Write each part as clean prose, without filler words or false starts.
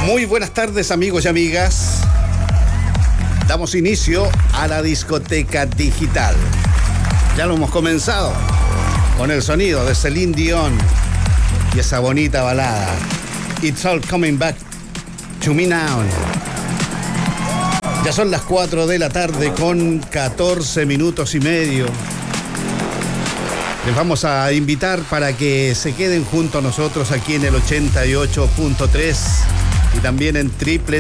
Muy buenas tardes, amigos y amigas. Damos inicio a la discoteca digital. Ya lo hemos comenzado con el sonido de Celine Dion y esa bonita balada It's All Coming Back to Me Now. Ya son las 4 de la tarde con 14 minutos y medio. Les vamos a invitar para que se queden junto a nosotros aquí en el 88.3 y también en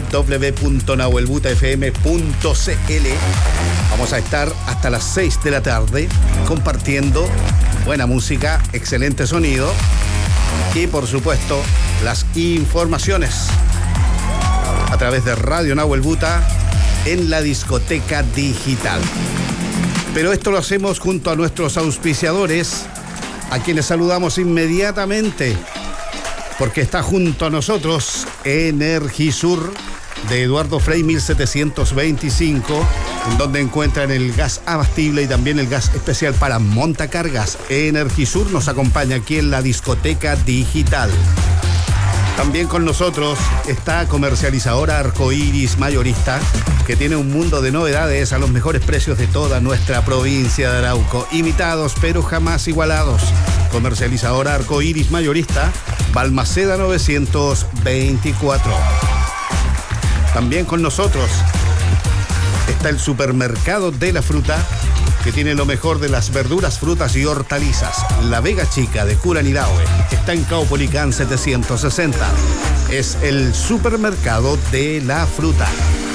www.nahuelbutafm.cl. Vamos a estar hasta las 6 de la tarde compartiendo buena música, excelente sonido y por supuesto las informaciones a través de Radio Nahuel Buta en la discoteca digital. Pero esto lo hacemos junto a nuestros auspiciadores, a quienes saludamos inmediatamente, porque está junto a nosotros Energisur de Eduardo Frei 1725, en donde encuentran el gas abastible y también el gas especial para montacargas. Energisur nos acompaña aquí en la discoteca digital. También con nosotros está Comercializadora Arcoiris Mayorista, que tiene un mundo de novedades a los mejores precios de toda nuestra provincia de Arauco. Imitados pero jamás igualados. Comercializadora Arcoiris Mayorista, Balmaceda 924. También con nosotros está el Supermercado de la Fruta, que tiene lo mejor de las verduras, frutas y hortalizas. La Vega Chica de Curanilahue está en Caupolicán 760. Es el Supermercado de la Fruta.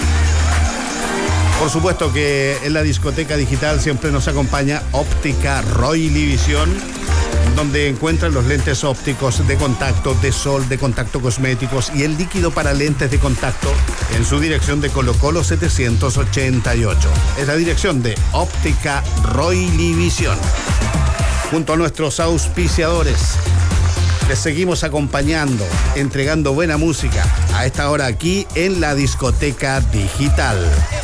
Por supuesto que en la discoteca digital siempre nos acompaña Óptica Roily Visión, donde encuentran los lentes ópticos de contacto, de sol, de contacto cosméticos y el líquido para lentes de contacto en su dirección de Colo Colo 788. Es la dirección de Óptica Roily Visión. Junto a nuestros auspiciadores, les seguimos acompañando, entregando buena música a esta hora aquí en la discoteca digital.